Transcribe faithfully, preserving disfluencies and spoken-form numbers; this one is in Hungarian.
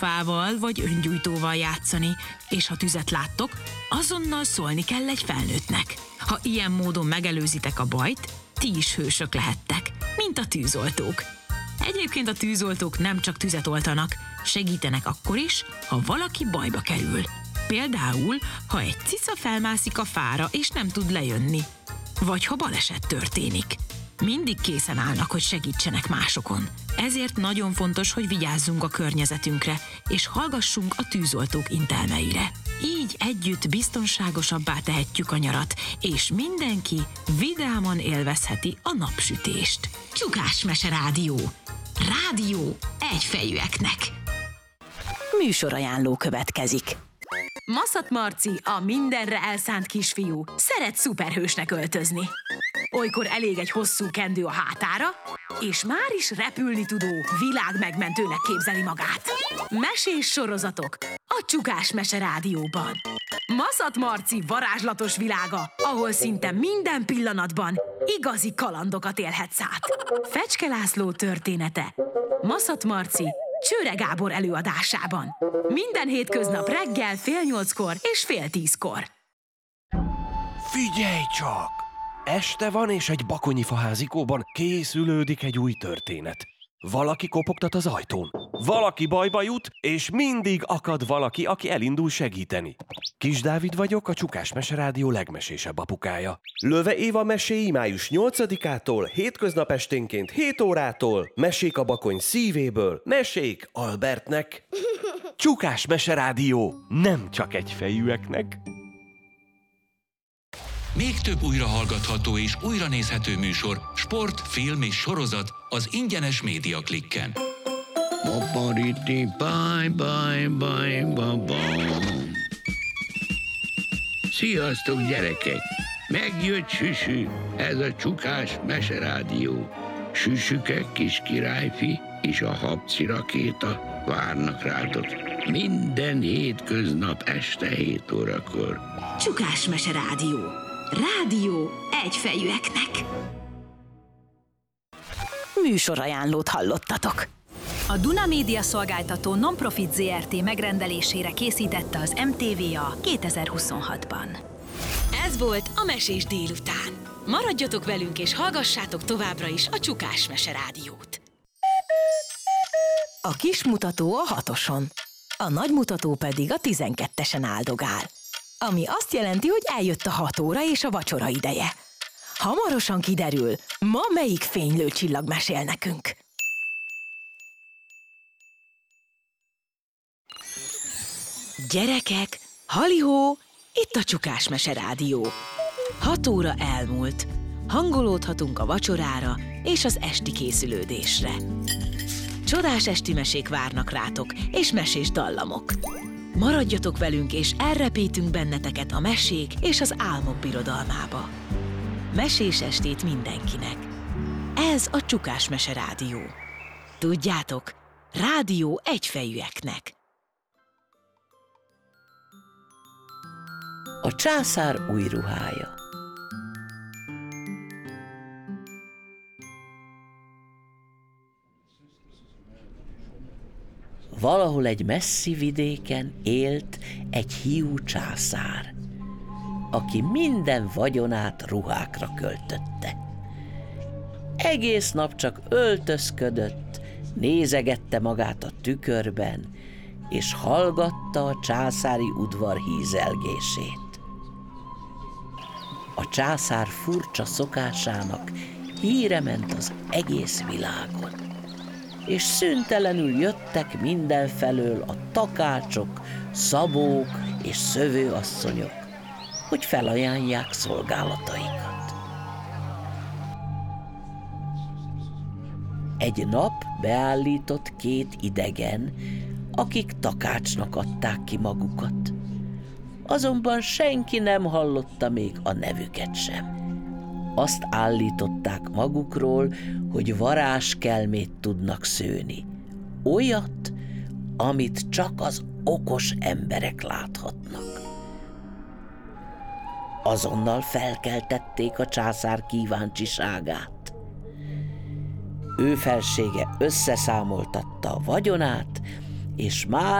fával vagy öngyújtóval játszani, és ha tüzet láttok, azonnal szólni kell egy felnőttnek. Ha ilyen módon megelőzitek a bajt, ti is hősök lehettek, mint a tűzoltók. Egyébként a tűzoltók nem csak tüzet oltanak, segítenek akkor is, ha valaki bajba kerül. Például, ha egy cica felmászik a fára és nem tud lejönni, vagy ha baleset történik. Mindig készen állnak, hogy segítsenek másokon. Ezért nagyon fontos, hogy vigyázzunk a környezetünkre, és hallgassunk a tűzoltók intelmeire. Így együtt biztonságosabbá tehetjük a nyarat, és mindenki vidáman élvezheti a napsütést. Csukás Mese Rádió. Rádió egyfejűeknek. Műsorajánló következik. Maszat Marci, a mindenre elszánt kisfiú, szeret szuperhősnek öltözni. Olykor elég egy hosszú kendő a hátára, és már is repülni tudó, világmegmentőnek képzeli magát. Mesés sorozatok a Csukás Mese Rádióban. Maszat Marci varázslatos világa, ahol szinte minden pillanatban igazi kalandokat élhetsz át. Fecske László története. Maszat Marci Csőre Gábor előadásában. Minden hétköznap reggel fél nyolckor és fél tízkor. Figyelj csak! Este van, és egy bakonyi faházikóban készülődik egy új történet. Valaki kopogtat az ajtón. Valaki bajba jut, és mindig akad valaki, aki elindul segíteni. Kis Dávid vagyok, a Csukás Mese Rádió legmesésebb apukája. Löve Éva meséi május nyolcadikától, hétköznap esténként hét órától, mesék a bakony szívéből, mesék Albertnek. Csukás Mese Rádió, nem csak egyfejűeknek. Még több újrahallgatható és újranézhető műsor, sport, film és sorozat az ingyenes Média Klikken. Sziasztok, gyerekek! Megjött Süsü, ez a Csukás Mese Rádió. Süsüke, kis királyfi és a habci rakéta várnak rátok minden hétköznap este hét órakor. Csukás Mese Rádió. Rádió egyfejűeknek. Műsorajánlót hallottatok. A Duna Média Szolgáltató Nonprofit zé er té megrendelésére készítette az em té vé á kétezer-huszonhatban. Ez volt a Mesés délután. Maradjatok velünk és hallgassátok továbbra is a Csukás Mese Rádiót. A kis mutató a hatoson, a nagy mutató pedig a tizenkettesen áldogál. Ami azt jelenti, hogy eljött a hat óra és a vacsora ideje. Hamarosan kiderül, ma melyik fénylő csillag mesél nekünk. Gyerekek, halihó, itt a Csukás Mese Rádió. Hat óra elmúlt, hangolódhatunk a vacsorára és az esti készülődésre. Csodás esti mesék várnak rátok, és mesés dallamok. Maradjatok velünk, és elrepítünk benneteket a mesék és az álmok birodalmába. Mesés estét mindenkinek. Ez a Csukás Mese Rádió. Tudjátok, rádió egyfejűeknek. A császár új ruhája. Valahol egy messzi vidéken élt egy hiú császár, aki minden vagyonát ruhákra költötte. Egész nap csak öltözködött, nézegette magát a tükörben, és hallgatta a császári udvar hízelgését. A császár furcsa szokásának híre ment az egész világon, és szüntelenül jöttek mindenfelől a takácsok, szabók és szövőasszonyok, hogy felajánlják szolgálataikat. Egy nap beállított két idegen, akik takácsnak adták ki magukat. Azonban senki nem hallotta még a nevüket sem. Azt állították magukról, hogy varázskelmét tudnak szőni. Olyat, amit csak az okos emberek láthatnak. Azonnal felkeltették a császár kíváncsiságát. Ő felsége összeszámoltatta a vagyonát, és már